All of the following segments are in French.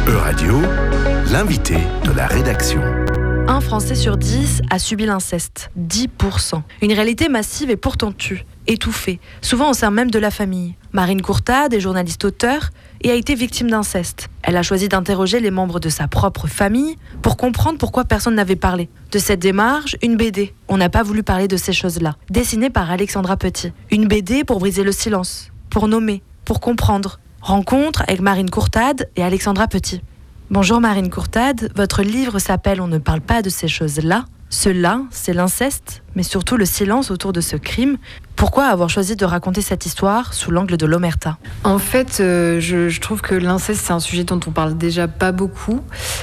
E-Radio, l'invité de la rédaction. Un Français sur 10 a subi l'inceste, 10%. Une réalité massive et pourtant tue, étouffée, souvent au sein même de la famille. Marine Courtade est journaliste-auteure et a été victime d'inceste. Elle a choisi d'interroger les membres de sa propre famille pour comprendre pourquoi personne n'avait parlé. De cette démarche, une BD. On n'a pas voulu parler de ces choses-là. Dessinée par Alexandra Petit. Une BD pour briser le silence, pour nommer, pour comprendre. Rencontre avec Marine Courtade et Alexandra Petit. Bonjour Marine Courtade, votre livre s'appelle « On ne parle pas de ces choses-là ». Cela, c'est l'inceste, mais surtout le silence autour de ce crime. Pourquoi avoir choisi de raconter cette histoire sous l'angle de l'omerta ? En fait, je trouve que l'inceste, c'est un sujet dont on parle déjà pas beaucoup,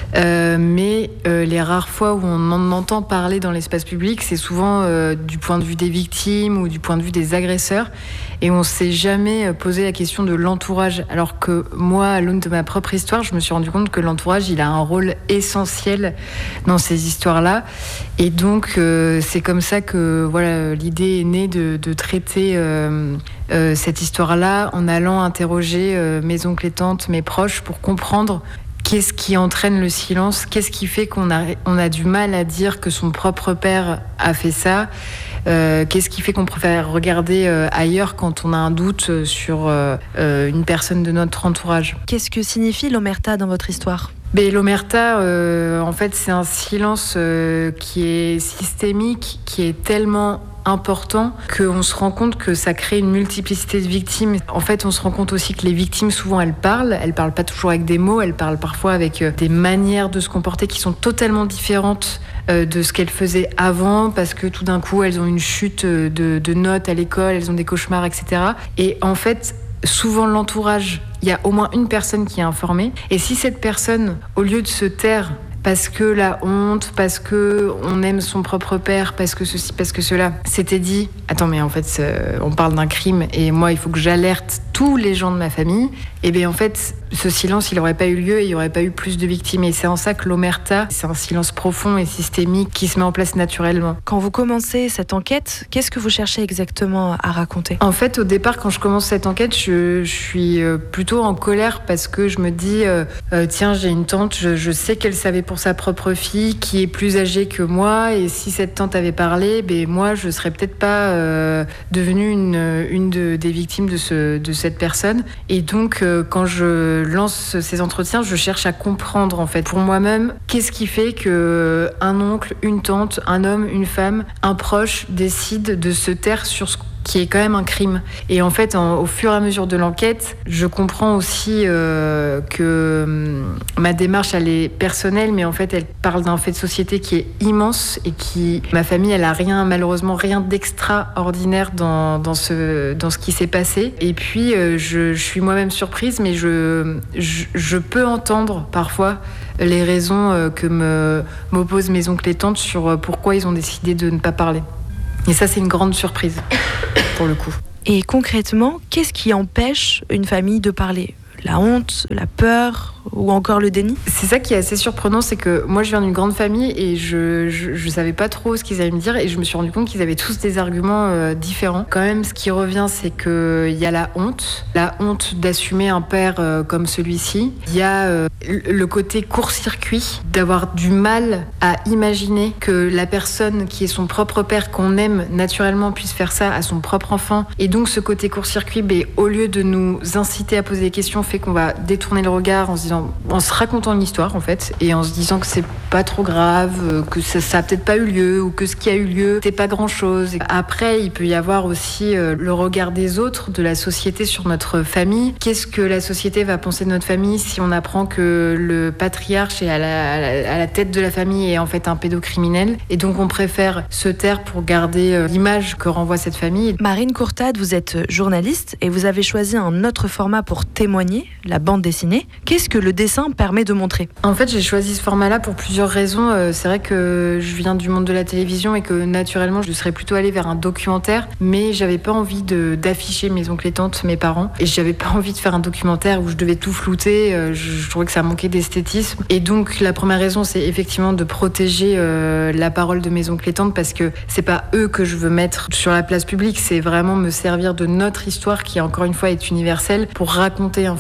mais les rares fois où on en entend parler dans l'espace public, c'est souvent du point de vue des victimes ou du point de vue des agresseurs, et on s'est jamais posé la question de l'entourage. Alors que moi, à l'aune de ma propre histoire, je me suis rendu compte que l'entourage, il a un rôle essentiel dans ces histoires-là, et donc c'est comme ça que l'idée est née de traiter cette histoire-là en allant interroger mes oncles et tantes, mes proches, pour comprendre qu'est-ce qui entraîne le silence, qu'est-ce qui fait qu'on a du mal à dire que son propre père a fait ça, qu'est-ce qui fait qu'on préfère regarder ailleurs quand on a un doute sur une personne de notre entourage. Qu'est-ce que signifie l'omerta dans votre histoire ? L'omerta, en fait, c'est un silence qui est systémique, qui est tellement important qu'on se rend compte que ça crée une multiplicité de victimes. En fait, on se rend compte aussi que les victimes, souvent, elles parlent pas toujours avec des mots, elles parlent parfois avec des manières de se comporter qui sont totalement différentes de ce qu'elles faisaient avant, parce que tout d'un coup, elles ont une chute de notes à l'école, elles ont des cauchemars, etc. Et en fait, souvent l'entourage, il y a au moins une personne qui est informée. Et si cette personne, au lieu de se taire parce que la honte, parce que on aime son propre père, parce que ceci, parce que cela, s'était dit « Attends, mais en fait, on parle d'un crime et moi, il faut que j'alerte tous les gens de ma famille », et bien en fait, ce silence, il n'aurait pas eu lieu et il n'y aurait pas eu plus de victimes. Et c'est en ça que l'omerta, c'est un silence profond et systémique qui se met en place naturellement. Quand vous commencez cette enquête, qu'est-ce que vous cherchez exactement à raconter ? En fait, au départ, quand je commence cette enquête, je suis plutôt en colère parce que je me dis tiens, j'ai une tante, je sais qu'elle savait pour sa propre fille qui est plus âgée que moi, et si cette tante avait parlé, moi, je serais peut-être pas devenue une des victimes de cette personne. Et donc, quand je lance ces entretiens, je cherche à comprendre, en fait, pour moi-même, qu'est-ce qui fait que un oncle, une tante, un homme, une femme, un proche décide de se taire sur ce qui est quand même un crime. Et en fait, au fur et à mesure de l'enquête, je comprends aussi que ma démarche, elle est personnelle, mais en fait, elle parle d'un fait de société qui est immense et ma famille, elle a malheureusement rien d'extraordinaire dans ce qui s'est passé. Et puis, je suis moi-même surprise, mais je peux entendre parfois les raisons que m'opposent mes oncles et tantes sur pourquoi ils ont décidé de ne pas parler. Et ça, c'est une grande surprise, pour le coup. Et concrètement, qu'est-ce qui empêche une famille de parler ? La honte, la peur ou encore le déni ? C'est ça qui est assez surprenant, c'est que moi je viens d'une grande famille et je savais pas trop ce qu'ils allaient me dire, et je me suis rendu compte qu'ils avaient tous des arguments différents. Quand même, ce qui revient, c'est qu'il y a la honte d'assumer un père comme celui-ci. Il y a le côté court-circuit, d'avoir du mal à imaginer que la personne qui est son propre père, qu'on aime naturellement, puisse faire ça à son propre enfant. Et donc ce côté court-circuit, au lieu de nous inciter à poser des questions, fait qu'on va détourner le regard en se racontant une histoire, en fait, et en se disant que c'est pas trop grave, que ça a peut-être pas eu lieu, ou que ce qui a eu lieu, c'est pas grand-chose. Après, il peut y avoir aussi le regard des autres, de la société sur notre famille. Qu'est-ce que la société va penser de notre famille si on apprend que le patriarche est à la tête de la famille est en fait un pédocriminel? Et donc on préfère se taire pour garder l'image que renvoie cette famille. Marine Courtade, vous êtes journaliste et vous avez choisi un autre format pour témoigner, la bande dessinée. Qu'est-ce que le dessin permet de montrer ? En fait, j'ai choisi ce format-là pour plusieurs raisons. C'est vrai que je viens du monde de la télévision et que naturellement, je serais plutôt allée vers un documentaire, mais j'avais pas envie d'afficher mes oncles et tantes, mes parents, et j'avais pas envie de faire un documentaire où je devais tout flouter. Je trouvais que ça manquait d'esthétisme. Et donc, la première raison, c'est effectivement de protéger la parole de mes oncles et tantes, parce que c'est pas eux que je veux mettre sur la place publique, c'est vraiment me servir de notre histoire qui, encore une fois, est universelle, pour raconter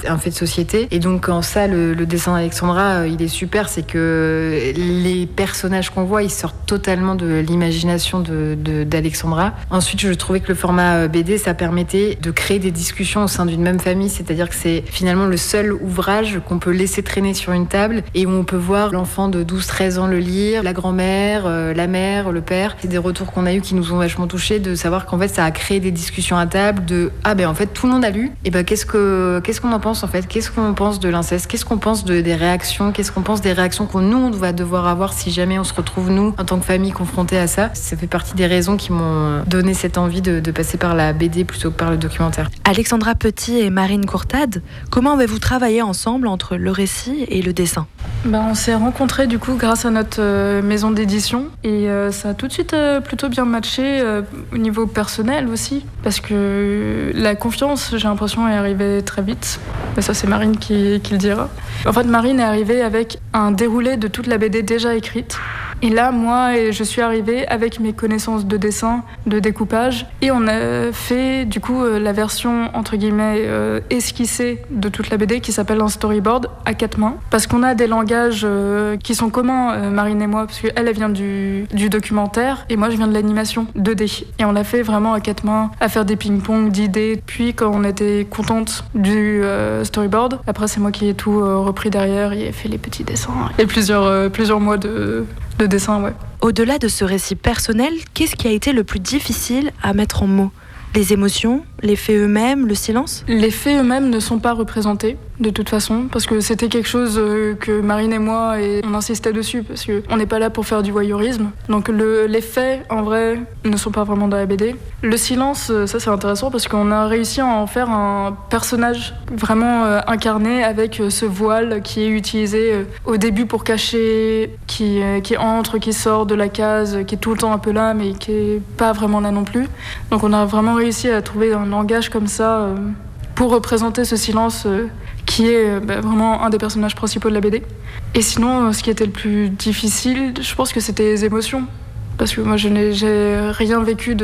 un fait de société. Et donc en ça, le dessin d'Alexandra, il est super, c'est que les personnages qu'on voit, ils sortent totalement de l'imagination d'Alexandra. Ensuite, je trouvais que le format BD, ça permettait de créer des discussions au sein d'une même famille, c'est-à-dire que c'est finalement le seul ouvrage qu'on peut laisser traîner sur une table et où on peut voir l'enfant de 12-13 ans le lire, la grand-mère, la mère, le père. C'est des retours qu'on a eu qui nous ont vachement touchés, de savoir qu'en fait ça a créé des discussions à table de en fait tout le monde a lu, et qu'est-ce qu'on en pense en fait, qu'est-ce qu'on pense de l'inceste, qu'est-ce qu'on pense des réactions, qu'est-ce qu'on pense des réactions qu'on nous on va devoir avoir si jamais on se retrouve nous en tant que famille confrontés à ça. Ça fait partie des raisons qui m'ont donné cette envie de passer par la BD plutôt que par le documentaire. Alexandra Petit et Marine Courtade, comment avez-vous travaillé ensemble entre le récit et le dessin ? On s'est rencontrés du coup grâce à notre maison d'édition et ça a tout de suite plutôt bien matché au niveau personnel aussi, parce que la confiance, j'ai l'impression, est arrivée très vite. Mais ça, c'est Marine qui le dira. En fait, Marine est arrivée avec un déroulé de toute la BD déjà écrite. Et là, moi, je suis arrivée avec mes connaissances de dessin, de découpage, et on a fait du coup la version entre guillemets esquissée de toute la BD qui s'appelle un storyboard à 4 mains, parce qu'on a des langages qui sont communs, Marine et moi, parce qu'elle vient du documentaire et moi je viens de l'animation 2D. Et on l'a fait vraiment à 4 mains, à faire des ping-pong d'idées. Puis quand on était contente du storyboard, après c'est moi qui ai tout repris derrière et fait les petits dessins et plusieurs mois de dessin, ouais. Au-delà de ce récit personnel, qu'est-ce qui a été le plus difficile à mettre en mots ? Les émotions, les faits eux-mêmes, le silence ? Les faits eux-mêmes ne sont pas représentés, de toute façon, parce que c'était quelque chose que Marine et moi, on insistait dessus, parce qu'on n'est pas là pour faire du voyeurisme. Donc les faits, en vrai, ne sont pas vraiment dans la BD. Le silence, ça c'est intéressant, parce qu'on a réussi à en faire un personnage vraiment incarné, avec ce voile qui est utilisé au début pour cacher, qui entre, qui sort de la case, qui est tout le temps un peu là, mais qui est pas vraiment là non plus. Donc on a vraiment réussi à trouver un langage comme ça pour représenter ce silence qui est vraiment un des personnages principaux de la BD. Et sinon, ce qui était le plus difficile, je pense que c'était les émotions. Parce que moi, j'ai rien vécu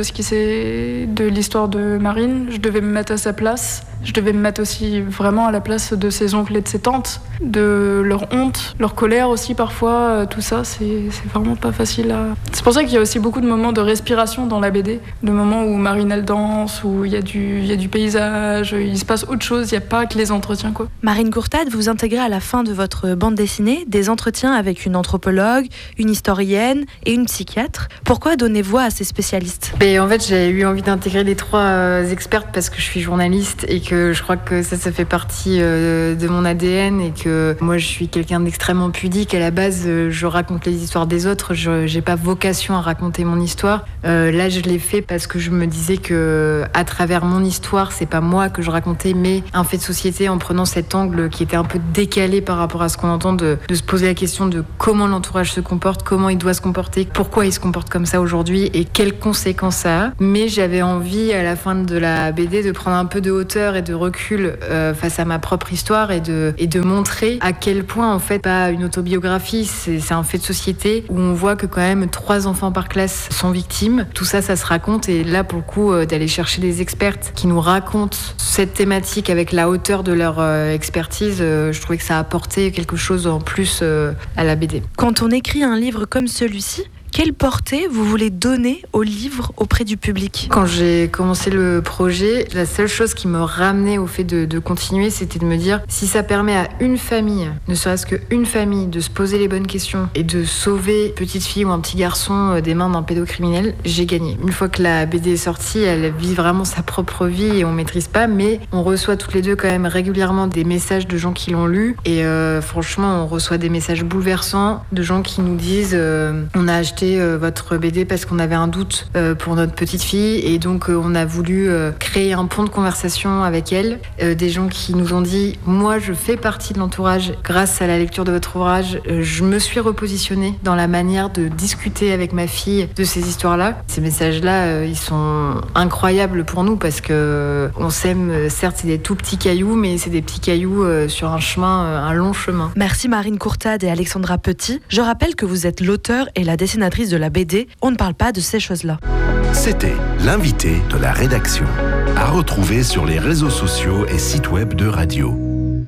de l'histoire de Marine. Je devais me mettre à sa place. Je devais me mettre aussi vraiment à la place de ses oncles et de ses tantes, de leur honte, leur colère aussi parfois. Tout ça, c'est vraiment pas facile à... C'est pour ça qu'il y a aussi beaucoup de moments de respiration dans la BD. De moments où Marine, elle danse, où il y a du paysage, il se passe autre chose, il n'y a pas que les entretiens, quoi. Marine Courtade, vous intégrez à la fin de votre bande dessinée des entretiens avec une anthropologue, une historienne et une psychiatre. Pourquoi donner voix à ces spécialistes ? En fait, j'ai eu envie d'intégrer les 3 expertes parce que je suis journaliste et que je crois que ça fait partie de mon ADN et que moi, je suis quelqu'un d'extrêmement pudique. À la base, je raconte les histoires des autres. Je n'ai pas vocation à raconter mon histoire. Là, je l'ai fait parce que je me disais que à travers mon histoire, c'est pas moi que je racontais, mais un fait de société en prenant cet angle qui était un peu décalé par rapport à ce qu'on entend, de se poser la question de comment l'entourage se comporte, comment il doit se comporter, pourquoi il se comporte comme ça aujourd'hui et quelles conséquences ça a. Mais j'avais envie à la fin de la BD de prendre un peu de hauteur et de recul face à ma propre histoire et de montrer à quel point en fait pas une autobiographie, c'est un fait de société où on voit que quand même 3 enfants par classe sont victimes. Tout ça se raconte et là pour le coup d'aller chercher des expertes qui nous racontent cette thématique avec la hauteur de leur expertise, je trouvais que ça apportait quelque chose en plus à la BD. Quand on écrit un livre comme celui-ci, quelle portée vous voulez donner au livre auprès du public ? Quand j'ai commencé le projet, la seule chose qui me ramenait au fait de continuer, c'était de me dire si ça permet à une famille, ne serait-ce qu'une famille, de se poser les bonnes questions et de sauver une petite fille ou un petit garçon des mains d'un pédocriminel, j'ai gagné. Une fois que la BD est sortie, elle vit vraiment sa propre vie et on maîtrise pas, mais on reçoit toutes les deux quand même régulièrement des messages de gens qui l'ont lu et franchement, on reçoit des messages bouleversants de gens qui nous disent on a acheté votre BD parce qu'on avait un doute pour notre petite fille et donc on a voulu créer un pont de conversation avec elle. Des gens qui nous ont dit moi je fais partie de l'entourage grâce à la lecture de votre ouvrage, je me suis repositionnée dans la manière de discuter avec ma fille de ces histoires-là. Ces messages-là ils sont incroyables pour nous parce que on s'aime, certes c'est des tout petits cailloux mais c'est des petits cailloux sur un chemin, un long chemin. Merci Marine Courtade et Alexandra Petit. Je rappelle que vous êtes l'auteur et la dessinatrice de la BD. On ne parle pas de ces choses-là. C'était l'invité de la rédaction. À retrouver sur les réseaux sociaux et sites web de Radio.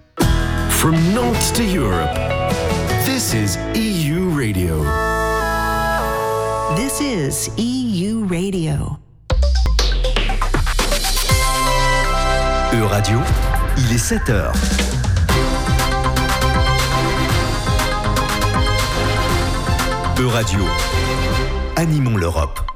From Nantes to Europe, this is EU Radio. This is EU Radio. Radio, il est 7h. Radio, animons l'Europe.